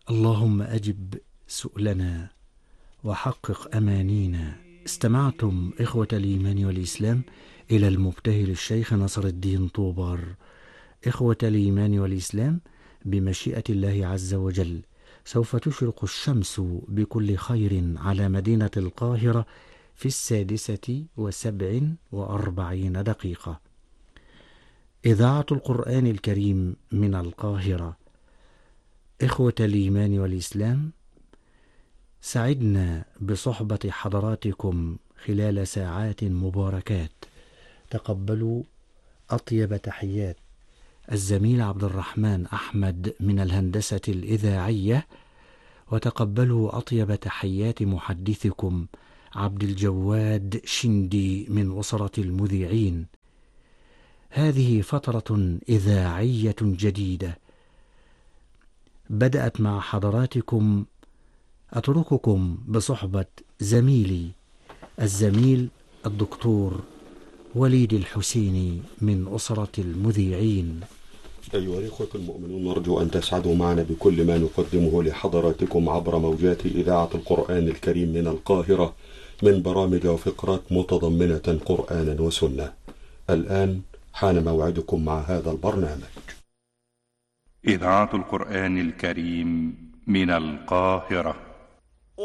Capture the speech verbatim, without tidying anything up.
اللهم أجب سؤلنا وحقق أمانينا. استمعتم إخوة الإيمان والإسلام إلى المبتهل الشيخ نصر الدين طوبار. إخوة الإيمان والإسلام، بمشيئة الله عز وجل سوف تشرق الشمس بكل خير على مدينة القاهرة في السادسة وسبع وأربعين دقيقة. إذاعة القرآن الكريم من القاهرة. إخوة الإيمان والإسلام، سعدنا بصحبة حضراتكم خلال ساعات مباركات. تقبلوا أطيب تحيات الزميل عبد الرحمن أحمد من الهندسة الإذاعية، وتقبلوا أطيب تحيات محدثكم عبد الجواد شندي من أسرة المذيعين. هذه فترة إذاعية جديدة بدأت مع حضراتكم. أترككم بصحبة زميلي الزميل الدكتور وليد الحسيني من أسرة المذيعين. أيها الإخوة المؤمنون، نرجو أن تسعدوا معنا بكل ما نقدمه لحضراتكم عبر موجات إذاعة القرآن الكريم من القاهرة من برامج وفقرات متضمنة قرآنا وسنة. الآن حان موعدكم مع هذا البرنامج. إذاعة القرآن الكريم من القاهرة.